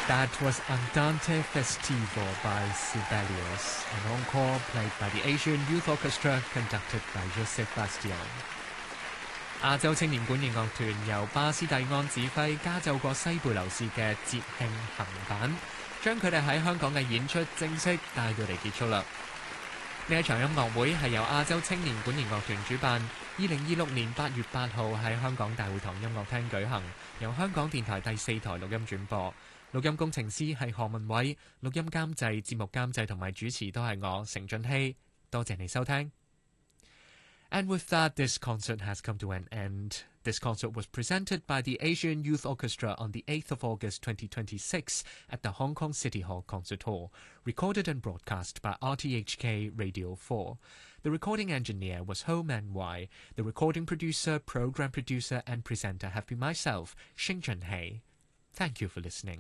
That was Andante Festivo by Sibelius, an encore played by the Asian Youth Orchestra conducted by Joseph Bastian。 亞洲青年管弦樂團由巴斯蒂安指揮加奏過西貝流士嘅節慶行版，將佢哋喺香港嘅演出正式帶到嚟結束啦。呢一場音樂會係由亞洲青年管弦樂團主辦，2026年8月8號喺香港大會堂音樂廳舉行，由香港電台第4台錄音轉播。錄音工程師係何文偉，錄音監製、節目監製同埋主持都係我成俊熙。多謝你收聽。And with that, this concert has come to an end. This concert was presented by the Asian Youth Orchestra on the 8th of August 2026 at the Hong Kong City Hall Concert Hall, recorded and broadcast by RTHK Radio 4. The recording engineer was Ho Man Wai. The recording producer, program producer and presenter have been myself, Xing Junhei. Thank you for listening.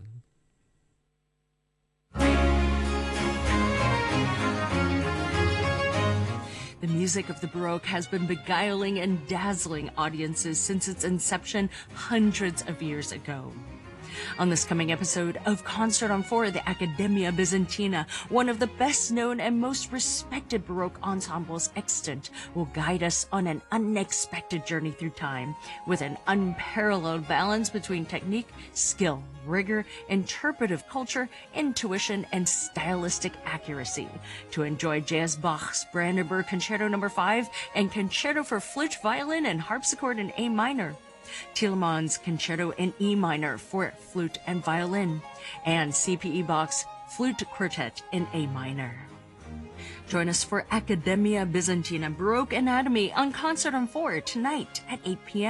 The music of the Baroque has been beguiling and dazzling audiences since its inception hundreds of years ago. On this coming episode of Concert on 4, the Accademia Bizantina, one of the best-known and most respected Baroque ensembles extant, will guide us on an unexpected journey through time with an unparalleled balance between technique, skill, rigor, interpretive culture, intuition, and stylistic accuracy to enjoy J.S. Bach's Brandenburg Concerto No. 5 and Concerto for Flute, Violin, and Harpsichord in A minor, Tielemann's Concerto in E minor for flute and violin, and C.P.E. Bach's Flute Quartet in A minor. Join us for Accademia Bizantina Baroque Anatomy on Concert on 4 tonight at 8 p.m.